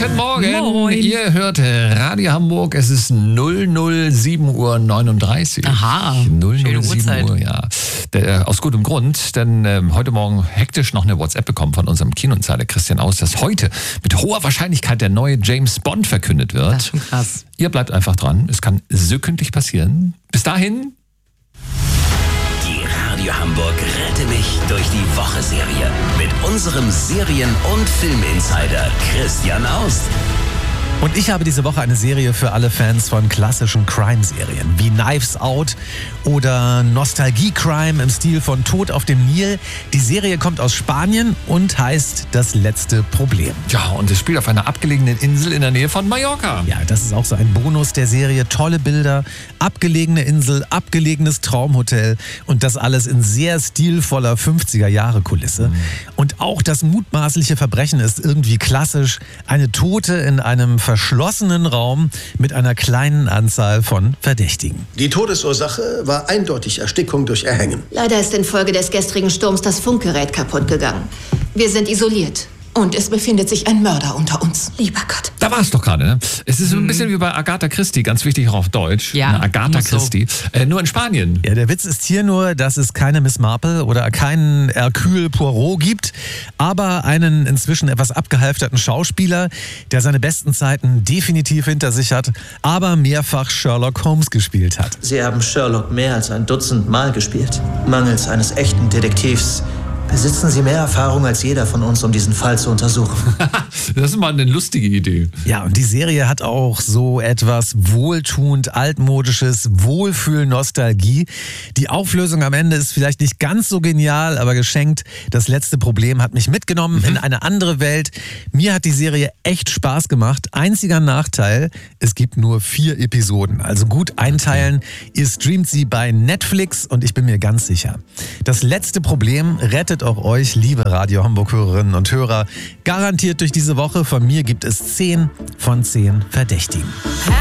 Guten Morgen. Moin. Ihr hört Radio Hamburg. Es ist 007:39 Uhr. Aha, schöne 007 Uhrzeit. Uhr, ja. Aus gutem Grund, denn heute Morgen hektisch noch eine WhatsApp bekommen von unserem Kinoinsider Christian Aus, dass heute mit hoher Wahrscheinlichkeit der neue James Bond verkündet wird. Das ist schon krass. Ihr bleibt einfach dran. Es kann sekündlich passieren. Bis dahin. Die Radio Hamburg Rette mich durch die Woche-Serie mit unserem Serien- und Filminsider Christian Aust. Und ich habe diese Woche eine Serie für alle Fans von klassischen Crime-Serien wie Knives Out oder Nostalgie-Crime im Stil von Tod auf dem Nil. Die Serie kommt aus Spanien und heißt Das letzte Problem. Ja, und es spielt auf einer abgelegenen Insel in der Nähe von Mallorca. Ja, das ist auch so ein Bonus der Serie. Tolle Bilder, abgelegene Insel, abgelegenes Traumhotel und das alles in sehr stilvoller 50er-Jahre-Kulisse. Und auch das mutmaßliche Verbrechen ist irgendwie klassisch. Eine Tote in einem verschlossenen Raum mit einer kleinen Anzahl von Verdächtigen. Die Todesursache war eindeutig Erstickung durch Erhängen. Leider ist infolge des gestrigen Sturms das Funkgerät kaputt gegangen. Wir sind isoliert. Und es befindet sich ein Mörder unter uns. Lieber Gott. Da war es doch gerade, ne? Es ist so ein bisschen wie bei Agatha Christie, ganz wichtig auch auf Deutsch. Ja, Ne, Agatha muss so. Christie. Nur in Spanien. Ja, der Witz ist hier nur, dass es keine Miss Marple oder keinen Hercule Poirot gibt, aber einen inzwischen etwas abgehalfterten Schauspieler, der seine besten Zeiten definitiv hinter sich hat, aber mehrfach Sherlock Holmes gespielt hat. Sie haben Sherlock mehr als ein Dutzend Mal gespielt. Mangels eines echten Detektivs besitzen Sie mehr Erfahrung als jeder von uns, um diesen Fall zu untersuchen. Das ist mal eine lustige Idee. Ja, und die Serie hat auch so etwas wohltuend, altmodisches, Wohlfühl-Nostalgie. Die Auflösung am Ende ist vielleicht nicht ganz so genial, aber geschenkt. Das letzte Problem hat mich mitgenommen in eine andere Welt. Mir hat die Serie echt Spaß gemacht. Einziger Nachteil, es gibt nur 4 Episoden. Also gut einteilen. Ihr streamt sie bei Netflix und ich bin mir ganz sicher. Das letzte Problem rettet auch euch, liebe Radio Hamburg-Hörerinnen und Hörer, garantiert durch diese Woche. Von mir gibt es 10 von 10 Verdächtigen.